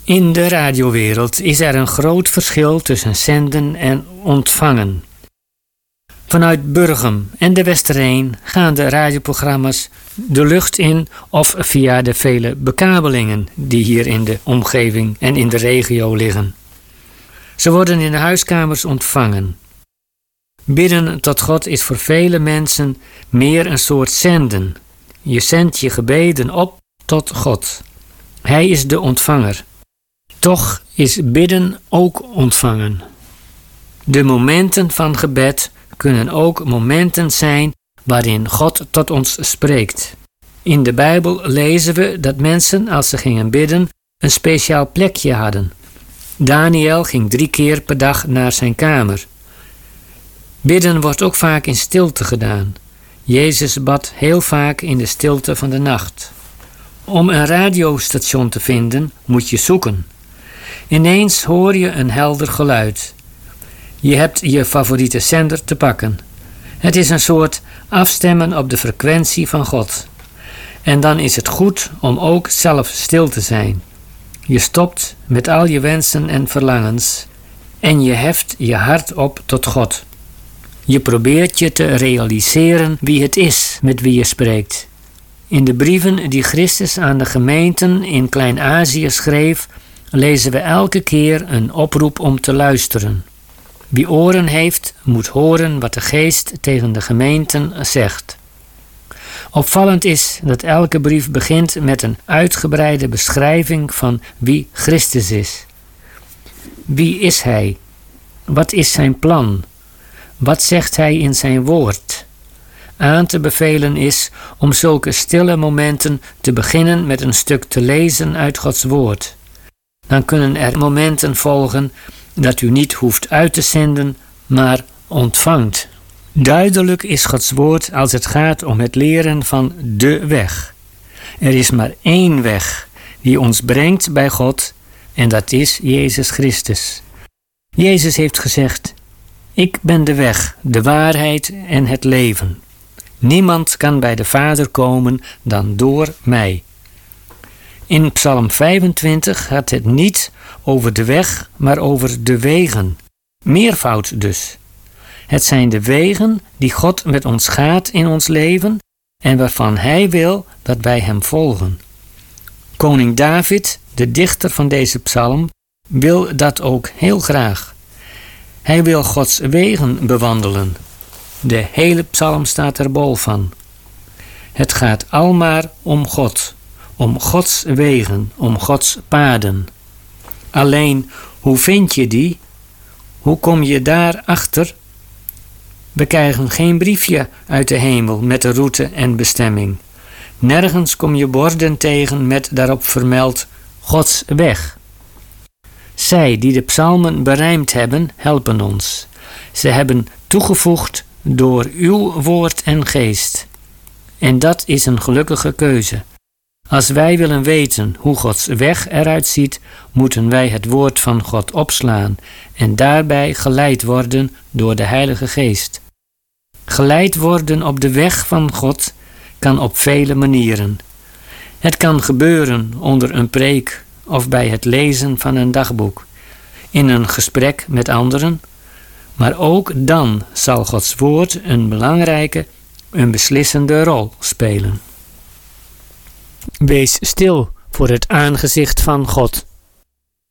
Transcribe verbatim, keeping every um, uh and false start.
In de radiowereld is er een groot verschil tussen zenden en ontvangen. Vanuit Burgum en de Westerheen gaan de radioprogramma's de lucht in of via de vele bekabelingen die hier in de omgeving en in de regio liggen. Ze worden in de huiskamers ontvangen. Bidden tot God is voor vele mensen meer een soort zenden. Je zendt je gebeden op tot God. Hij is de ontvanger. Toch is bidden ook ontvangen. De momenten van gebed kunnen ook momenten zijn waarin God tot ons spreekt. In de Bijbel lezen we dat mensen, als ze gingen bidden, een speciaal plekje hadden. Daniel ging drie keer per dag naar zijn kamer. Bidden wordt ook vaak in stilte gedaan. Jezus bad heel vaak in de stilte van de nacht. Om een radiostation te vinden moet je zoeken. Ineens hoor je een helder geluid. Je hebt je favoriete zender te pakken. Het is een soort afstemmen op de frequentie van God. En dan is het goed om ook zelf stil te zijn. Je stopt met al je wensen en verlangens en je heft je hart op tot God. Je probeert je te realiseren wie het is met wie je spreekt. In de brieven die Christus aan de gemeenten in Klein-Azië schreef, lezen we elke keer een oproep om te luisteren. Wie oren heeft, moet horen wat de Geest tegen de gemeenten zegt. Opvallend is dat elke brief begint met een uitgebreide beschrijving van wie Christus is. Wie is Hij? Wat is zijn plan? Wat zegt Hij in zijn woord? Aan te bevelen is om zulke stille momenten te beginnen met een stuk te lezen uit Gods woord. Dan kunnen er momenten volgen dat u niet hoeft uit te zenden, maar ontvangt. Duidelijk is Gods woord als het gaat om het leren van de weg. Er is maar één weg die ons brengt bij God en dat is Jezus Christus. Jezus heeft gezegd: ik ben de weg, de waarheid en het leven. Niemand kan bij de Vader komen dan door mij. In Psalm vijfentwintig gaat het niet over de weg, maar over de wegen. Meervoud dus. Het zijn de wegen die God met ons gaat in ons leven en waarvan Hij wil dat wij Hem volgen. Koning David, de dichter van deze psalm, wil dat ook heel graag. Hij wil Gods wegen bewandelen. De hele psalm staat er bol van. Het gaat almaar om God, om Gods wegen, om Gods paden. Alleen, hoe vind je die? Hoe kom je daar achter? We krijgen geen briefje uit de hemel met de route en bestemming. Nergens kom je borden tegen met daarop vermeld Gods weg. Zij die de psalmen berijmd hebben, helpen ons. Ze hebben toegevoegd door uw woord en geest. En dat is een gelukkige keuze. Als wij willen weten hoe Gods weg eruit ziet, moeten wij het woord van God opslaan en daarbij geleid worden door de Heilige Geest. Geleid worden op de weg van God kan op vele manieren. Het kan gebeuren onder een preek of bij het lezen van een dagboek, in een gesprek met anderen, maar ook dan zal Gods woord een belangrijke, een beslissende rol spelen. Wees stil voor het aangezicht van God.